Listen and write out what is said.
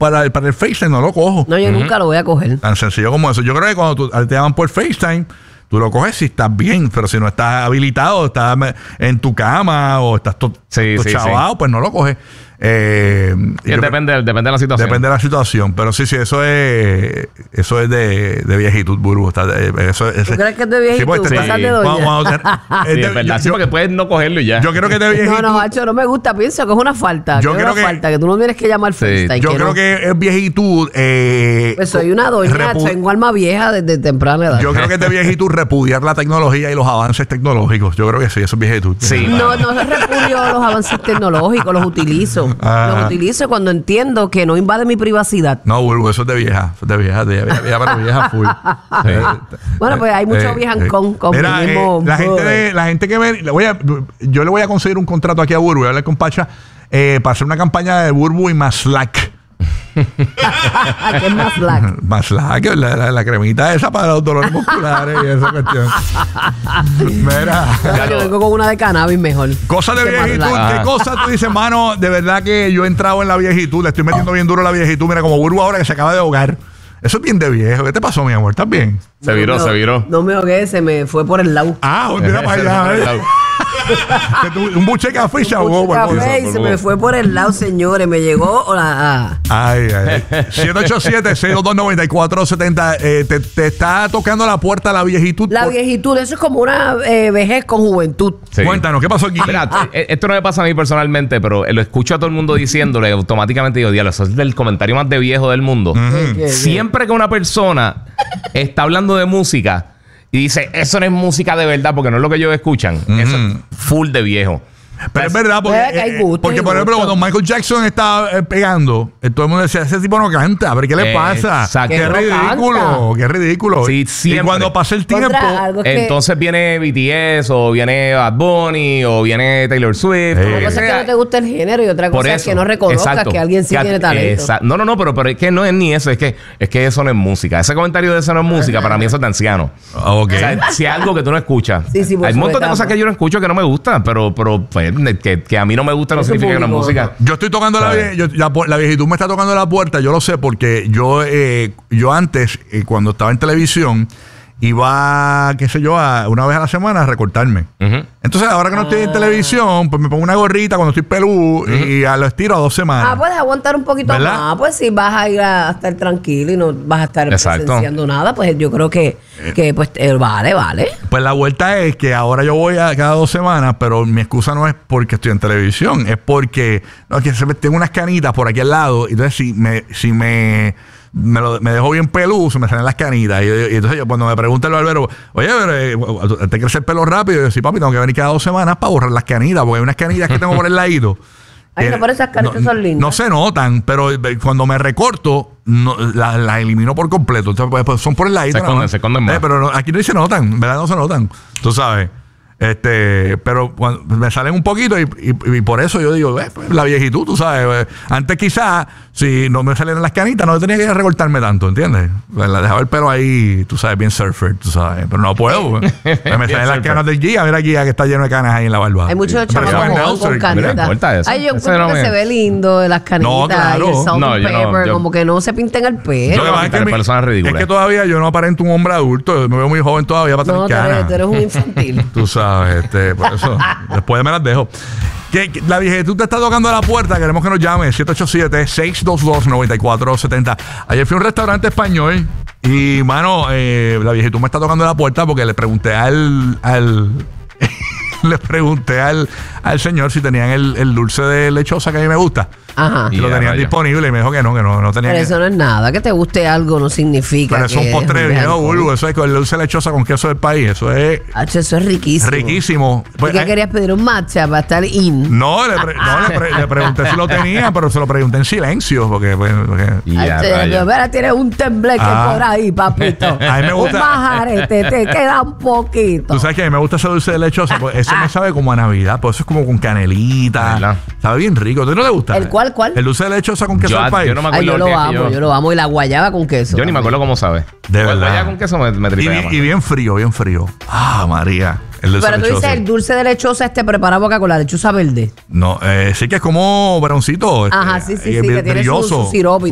para el FaceTime no lo cojo. No, yo nunca lo voy a coger. Tan sencillo como eso. Yo creo que cuando te llaman por FaceTime, tú lo coges si estás bien, pero si no estás habilitado, estás en tu cama o estás chavado, pues no lo coges. Depende de la situación. Depende de la situación. Pero sí, eso es de viejitud, Burbu. ¿Tú crees que es de viejitud? Sí, pues, ¿Cosas de doña? Es verdad. Sí, porque puedes no cogerlo y ya. Yo creo que es de viejitud. No, macho, no me gusta. Pienso que es una falta. Yo creo que tú no tienes que llamar FaceTime. Yo creo que es viejitud. Pues soy una doña, tengo alma vieja desde temprana edad. Yo creo que es de viejitud repudiar la tecnología y los avances tecnológicos. Yo creo que sí, eso es viejitud. Sí. No repudio los avances tecnológicos, los utilizo. Los utilizo cuando entiendo que no invade mi privacidad. No, Burbu, eso es de vieja. Eso es de vieja, pero vieja full. Bueno, pues hay muchos viejancón con mira, el mismo. La gente que me... yo le voy a conseguir un contrato aquí a Burbu. Voy a hablar con Pacha para hacer una campaña de Burbu y Maslack. ¿Qué es Maslack? Maslack, la cremita esa para los dolores musculares y esa cuestión. Mira. Yo vengo con una de cannabis mejor. Cosas de viejitud. ¿Qué cosas tú dices, mano? De verdad que yo he entrado en la viejitud. Le estoy metiendo bien duro a la viejitud. Mira, como Burbu ahora que se acaba de ahogar. Eso es bien de viejo. ¿Qué te pasó, mi amor? ¿Estás bien? Se viró. No me ahogué, se me fue por el lado. Mira para allá. Un buche de café y se ahogó. Y se me fue por el lado, señores. Me llegó Ay. 787-622-9470. Te está tocando la puerta la viejitud. La viejitud, eso es como una vejez con juventud. Sí. Cuéntanos, ¿qué pasó aquí? Mira, esto no me pasa a mí personalmente, pero lo escucho a todo el mundo diciéndole, automáticamente digo, diablo, eso es el comentario más de viejo del mundo. Siempre que una persona está hablando de música y dice, eso no es música de verdad porque no es lo que ellos escuchan, eso es full de viejo. Pero es verdad, porque por ejemplo, cuando Michael Jackson estaba pegando, todo el mundo decía, ese tipo no canta, a ver qué le pasa. Exacto. Qué ridículo. Sí, siempre. Y cuando pasa el tiempo, entonces viene BTS o viene Bad Bunny o viene Taylor Swift. Una cosa es que no te gusta el género y otra cosa es que no reconozcas que alguien sí tiene talento. No, pero es que no es ni eso, es que eso no es música. Ese comentario de eso no es música, para mí eso es de anciano. Okay. O sea, si es algo que tú no escuchas. Sí, hay un montón de cosas que yo no escucho que no me gustan, pero pues, que a mí no me gusta no significa que no es música. Yo estoy tocando la viejitud me está tocando la puerta, yo lo sé porque yo antes, cuando estaba en televisión, iba, qué sé yo, una vez a la semana a recortarme. Entonces, ahora que no estoy en televisión, pues me pongo una gorrita cuando estoy peludo y lo estiro a 2 semanas. Puedes aguantar un poquito más. Pues si vas a ir a estar tranquilo y no vas a estar presenciando nada, pues yo creo que pues vale. Pues la vuelta es que ahora yo voy a cada 2 semanas, pero mi excusa no es porque estoy en televisión, es porque tengo unas canitas por aquí al lado, y entonces si me dejo bien peludo, se me salen las canitas. Y entonces cuando me pregunta el barbero, oye, pero te crece el pelo rápido, y yo, sí, papi, tengo que venir cada 2 semanas para borrar las canitas, porque hay unas canitas que tengo por el ladito. Ay, no, pero esas canitas son lindas. No se notan, pero cuando me recorto, las elimino por completo. Entonces, pues, son por el ladito. Se esconden más. Pero aquí no se notan, ¿verdad? No se notan. Tú sabes. Pero cuando me salen un poquito y por eso yo digo, pues, la viejitud, tú sabes. Antes quizás, si no me salieran las canitas, no tenía que recortarme tanto, ¿entiendes? La dejaba el pelo ahí, tú sabes, bien surfer, tú sabes. Pero no puedo. Me salen las canas del Giga. Mira Giga que está lleno de canas ahí en la barba. Hay muchos chamacos con canitas. Ay, yo encuentro que se ve lindo las canitas. No, claro. Y el salt and pepper, como que no se pinten el pelo. Es que todavía yo no aparento un hombre adulto. Me veo muy joven todavía para tener canas. Tú eres un infantil. Tú sabes. Por eso, después me las dejo. Que la viejitud te está tocando a la puerta. Queremos que nos llame 787-622-9470. Ayer fui a un restaurante español y, mano, la viejitud me está tocando a la puerta porque le pregunté le pregunté al señor si tenían el dulce de lechosa que a mí me gusta. Ajá. Y lo tenían disponible y me dijo que no tenía. Pero eso no es nada. Que te guste algo no significa. Pero eso es un postre viejo, Burbu. Eso es con el dulce de lechosa con queso del país. Eso es riquísimo. Riquísimo. Pues, ¿y qué querías pedir? ¿Un matcha para estar in? No, le pregunté si lo tenía, pero se lo pregunté en silencio. Porque ahora tienes un tembleque por ahí, papito. A mí me gusta. Un majarete, te queda un poquito. Tú sabes que a mí me gusta ese dulce de lechosa. Pues eso me sabe como a Navidad. Pues eso es como con canelita. ¿Verdad? Sabe bien rico. ¿A ti no te gusta? ¿El cuál? El dulce de lechosa con queso del país. Yo no me acuerdo. Yo lo amo. Y la guayaba con queso. Yo ni me acuerdo cómo sabe. De verdad. La guayaba con queso me tripea. Y bien frío. María. Pero tú dices el dulce de lechosa preparado acá con la lechuza verde. No, sí que es como broncito. Ajá, sí, que tiene brilloso. su sirope.